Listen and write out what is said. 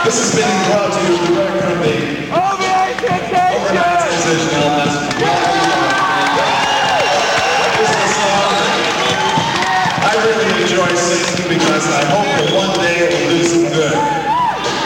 This has been brought to you through Greg Kirby. Overnight Sensation LS. This is a song I really enjoy singing because I hope